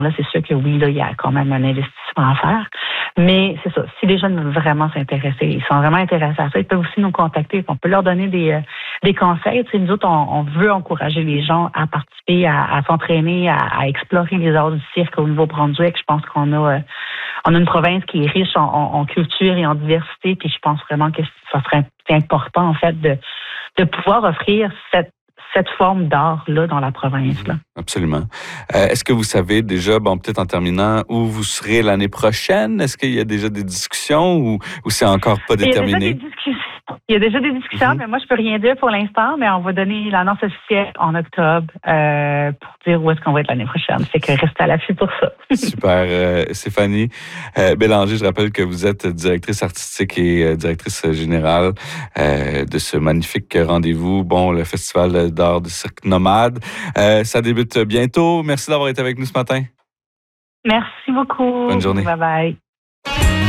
Là, c'est sûr que oui, là, il y a quand même un investissement à faire. Mais c'est ça. Si les jeunes veulent vraiment s'intéresser, ils sont vraiment intéressés à ça, ils peuvent aussi nous contacter. On peut leur donner des conseils. Tu sais, nous autres, on veut encourager les gens à participer, à s'entraîner, à explorer les arts du cirque au Nouveau-Brunswick. Je pense qu'on a une province qui est riche en culture et en diversité. Puis je pense vraiment que ça serait important, en fait, de pouvoir offrir cette forme d'art-là dans la province. Là. Absolument. Est-ce que vous savez déjà, peut-être en terminant, où vous serez l'année prochaine? Est-ce qu'il y a déjà des discussions ou c'est encore pas déterminé? Il y a déjà des discussions, mais moi, je peux rien dire pour l'instant, mais on va donner l'annonce officielle en octobre pour dire où est-ce qu'on va être l'année prochaine. Fait que restez à l'affût pour ça. Super. Stéphanie Bélanger, je rappelle que vous êtes directrice artistique et directrice générale de ce magnifique rendez-vous, le Festival d'art du cirque nomade. Ça débute bientôt. Merci d'avoir été avec nous ce matin. Merci beaucoup. Bonne journée. Bye-bye.